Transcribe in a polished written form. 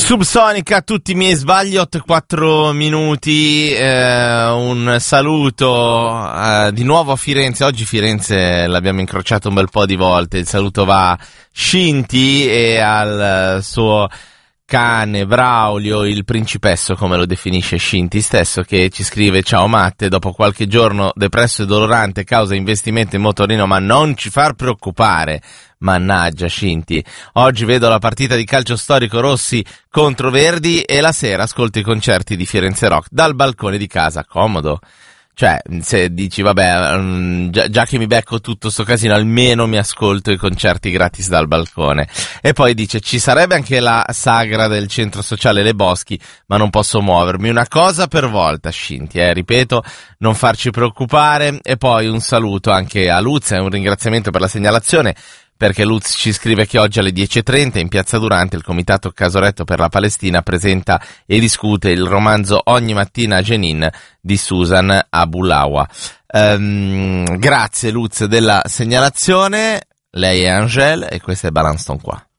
Subsonica, tutti i miei sbagli, 8-4 minuti, un saluto di nuovo a Firenze. Oggi Firenze l'abbiamo incrociato un bel po' di volte. Il saluto va a Scinti e al suo cane Braulio, il principesso come lo definisce Scinti stesso, che ci scrive: ciao Matte, dopo qualche giorno depresso e dolorante causa investimento in motorino, ma non ci far preoccupare. Mannaggia Scinti, oggi vedo la partita di calcio storico Rossi contro Verdi e la sera ascolto i concerti di Firenze Rock dal balcone di casa, comodo. Cioè, se dici vabbè, già che mi becco tutto sto casino, almeno mi ascolto i concerti gratis dal balcone. E poi dice: ci sarebbe anche la sagra del centro sociale Le Boschi, ma non posso muovermi. Una cosa per volta, Scinti, ripeto, non farci preoccupare. E poi un saluto anche a Luz e un ringraziamento per la segnalazione, perché Luz ci scrive che oggi alle 10:30 in Piazza Durante il Comitato Casoretto per la Palestina presenta e discute il romanzo Ogni mattina a Jenin di Susan Abulawa. Grazie Luz della segnalazione, lei è Angèle e questo è Balance Ton qua.